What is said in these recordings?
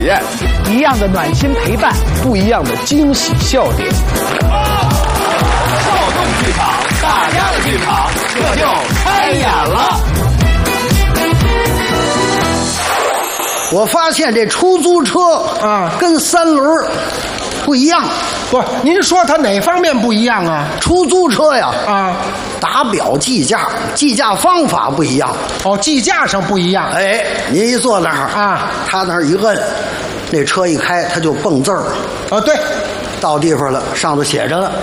一样的暖心陪伴，不一样的惊喜笑点。 少动剧场，大家的剧场，这就开演了。 我发现这出租车跟三轮不一样。 不，您说它哪方面不一样啊？ 出租车呀，打表计价，计价方法不一样。 哦，计价上不一样。 哎，您一坐那儿他那儿一摁，那车一开，他就蹦字儿。 对， 到地方了，上头写着了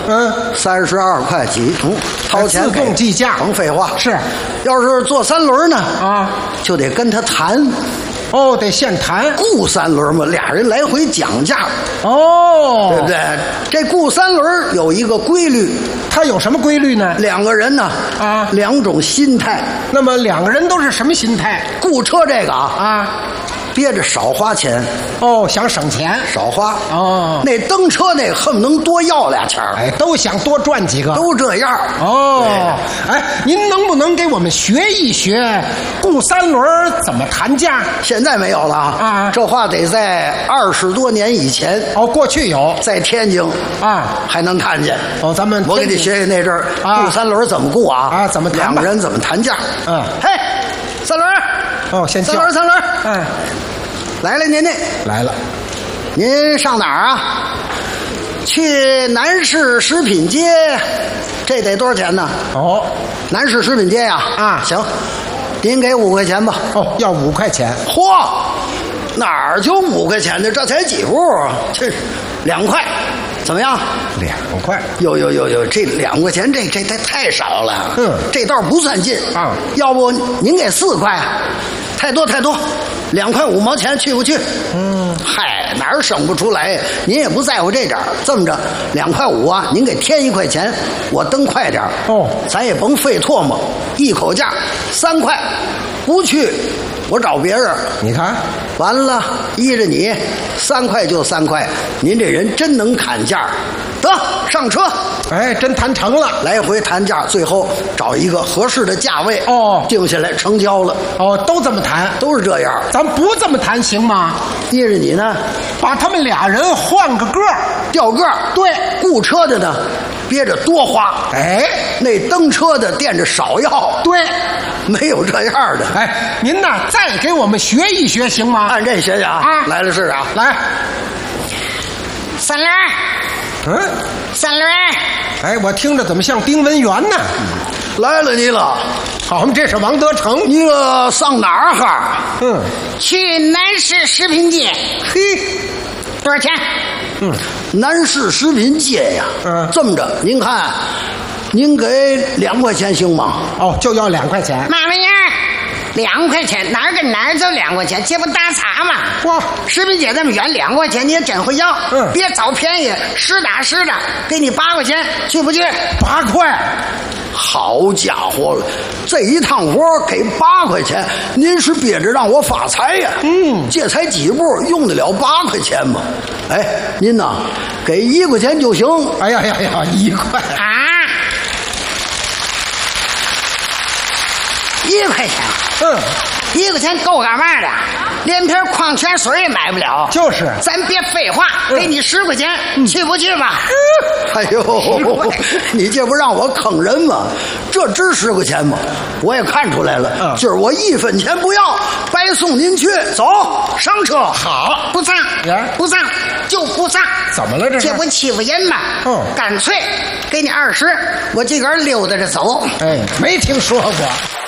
，32块几，掏钱自动计价， 甭废话。 是， 要是坐三轮呢，就得跟他谈。 哦，得现谈。 雇三轮嘛，俩人来回讲价。 哦， 对不对？这雇三轮有一个规律， 它有什么规律呢？ 两个人呢，两种心态。 那么两个人都是什么心态？ 雇车这个憋着少花钱。 哦，想省钱， 少花。 哦， 那蹬车那恨不能多要俩钱儿。 哎，都想多赚几个， 都这样。 哦，哎，您能不能给我们学一学雇三轮怎么谈价？ 现在没有了这话得在20多年以前。 哦，过去有，在天津还能看见。 哦，咱们我给你学学那阵儿雇三轮怎么雇怎么谈？ 两个人怎么谈价？嘿，三轮。 哦，先三轮。来了，您来了。 您上哪儿啊？去南市食品街，这得多少钱呢？ 哦， 南市食品街呀。行，您给5块钱吧。 哦，要5块钱。 嚯，哪儿就5块钱的？这才几步啊？这2块，怎么样 ？2块。 有，这2块钱，这太少了。这倒不算近要不您给4块？太多，2块5毛钱，去不去？嗨，哪儿省不出来呀？您也不在乎这点儿，这么着，2块5您给添1块钱，我蹬快点咱也甭费唾沫，一口价3块，不去，我找别人。 你看， 完了，依着你，3块就3块，您这人真能砍价。得，上车。 哎，真谈成了， 来回谈价，最后找一个合适的价位，定下来成交了。 都这么谈， 都是这样。 咱不这么谈行吗？ 依着你呢， 把他们俩人换个个儿， 调个儿。对，雇车的呢，憋着多花。哎，那蹬车的惦着少要。 对， 没有这样的。 哎，您呢，再给我们学一学行吗？ 按这学学来了是来， 三轮。三轮。 哎，我听着怎么像丁文元呢？ 来了你了， 好，这是王德成。 你上哪儿哈？ 去南市食品街。 嘿， 多少钱？ 南市食品街呀。这么着，您看，您给2块钱行吗？ 哦，就要2块钱。 嘛玩意儿？2块钱，哪儿跟哪儿就2块钱，这不打岔吗？ 哇， 食品街这么远，2块钱你也真会要。别找便宜，实打实的，给你8块钱，去不去 ？8块。 好家伙，这一趟活给8块钱，您是憋着让我发财呀？这才几步，用得了8块钱吗？哎，您呐，给1块钱就行。 哎呀，1块 1块钱。1块钱够干嘛的？连瓶矿泉水也买不了。 就是， 咱别废话，给你10块钱，去不去吧？ 哎呦，你这不让我坑人吗？这值10块钱吗？我也看出来了，今儿我1分钱不要，白送您去。走，上车。 好， 不上，不上，就不上。 怎么了这是？ 这不欺负人吗？干脆给你20，我自个儿溜达着走。 哎，没听说过。